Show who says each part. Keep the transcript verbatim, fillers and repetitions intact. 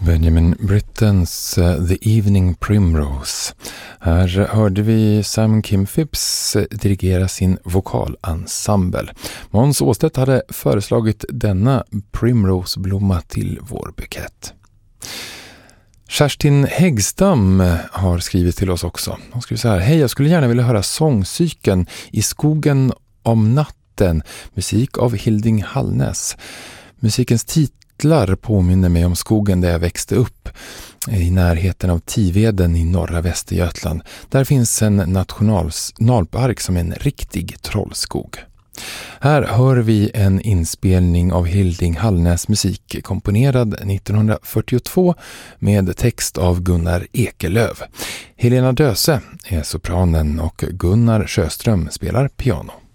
Speaker 1: Benjamin Brittens uh, The Evening Primrose. Här hörde vi Simon Kim Phipps dirigera sin vokalensemble. Måns Åstedt hade föreslagit denna Primrose-blomma till vår bukett. Kerstin Häggstam har skrivit till oss också. Hon skriver så här: hej, jag skulle gärna vilja höra sångcykeln I skogen om natten, musik av Hilding Hallnäs. Musikens titlar påminner mig om skogen där jag växte upp, i närheten av Tiveden i norra Västergötland. Där finns en nationalpark som är en riktig trollskog. Här hör vi en inspelning av Hilding Hallnäs musik komponerad nittonhundrafyrtiotvå med text av Gunnar Ekelöf. Helena Döse är sopranen och Gunnar Sjöström spelar piano.